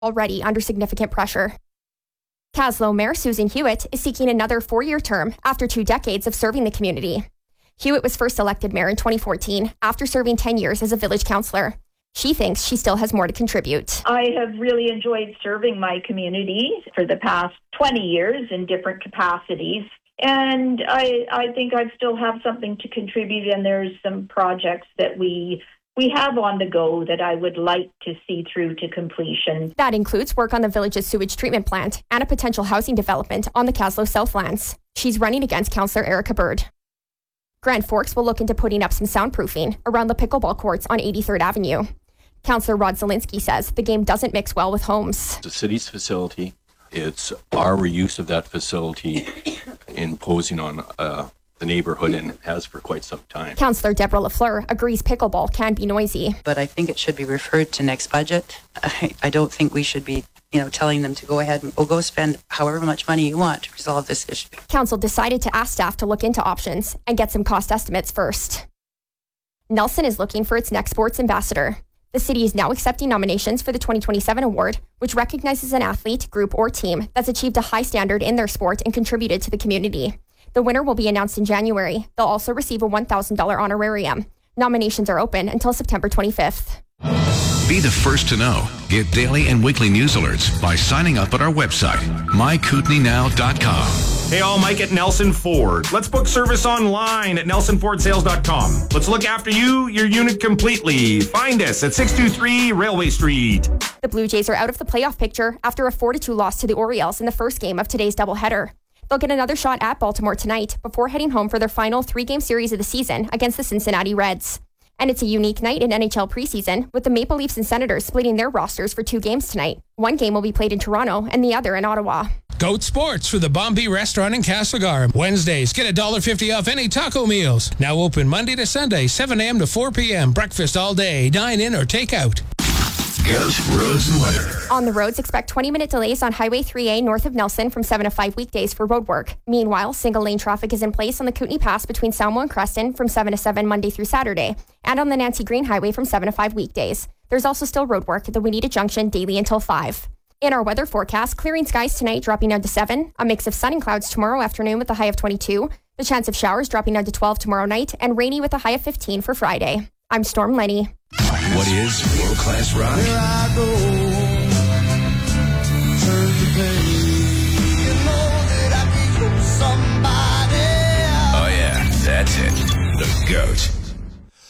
already under significant pressure. Kaslo Mayor Susan Hewitt is seeking another 4-year term after 2 decades of serving the community. Hewitt was first elected mayor in 2014 after serving 10 years as a village councillor. She thinks she still has more to contribute. I have really enjoyed serving my community for the past 20 years in different capacities. And I think I still have something to contribute, and there's some projects that we have on the go that I would like to see through to completion. That includes work on the village's sewage treatment plant and a potential housing development on the Kaslo Southlands. She's running against Councillor Erica Bird. Grand Forks will look into putting up some soundproofing around the pickleball courts on 83rd Avenue. Councillor Rod Zielinski says the game doesn't mix well with homes. The city's facility, it's our reuse of that facility imposing on the neighborhood, and has for quite some time. Councillor Deborah Lafleur agrees pickleball can be noisy. But I think it should be referred to next budget. I don't think we should be telling them to go ahead and go spend however much money you want to resolve this issue. Council decided to ask staff to look into options and get some cost estimates first. Nelson is looking for its next sports ambassador. The city is now accepting nominations for the 2027 award, which recognizes an athlete, group, or team that's achieved a high standard in their sport and contributed to the community. The winner will be announced in January. They'll also receive a $1,000 honorarium. Nominations are open until September 25th. Be the first to know. Get daily and weekly news alerts by signing up at our website, mykootenaynow.com. Hey all, Mike at Nelson Ford. Let's book service online at nelsonfordsales.com. Let's look after you, your unit completely. Find us at 623 Railway Street. The Blue Jays are out of the playoff picture after a 4-2 loss to the Orioles in the first game of today's doubleheader. They'll get another shot at Baltimore tonight before heading home for their final 3-game series of the season against the Cincinnati Reds. And it's a unique night in NHL preseason, with the Maple Leafs and Senators splitting their rosters for 2 games tonight. One game will be played in Toronto and the other in Ottawa. Goat Sports for the Bombay Restaurant in Castlegar. Wednesdays, get $1.50 off any taco meals. Now open Monday to Sunday, 7 a.m. to 4 p.m. Breakfast all day, dine in or take out. Goat, roads, and weather. On the roads, expect 20-minute delays on Highway 3A north of Nelson from 7 to 5 weekdays for road work. Meanwhile, single-lane traffic is in place on the Kootenay Pass between Salmo and Creston from 7 to 7 Monday through Saturday, and on the Nancy Green Highway from 7 to 5 weekdays. There's also still road work at the Wineta Junction daily until 5. In our weather forecast, clearing skies tonight dropping down to 7, a mix of sun and clouds tomorrow afternoon with a high of 22, the chance of showers dropping down to 12 tomorrow night, and rainy with a high of 15 for Friday. I'm Storm Lenny. What is world-class rock? Here I go, turn the page. You know that I need somebody. Oh yeah, that's it. The GOAT.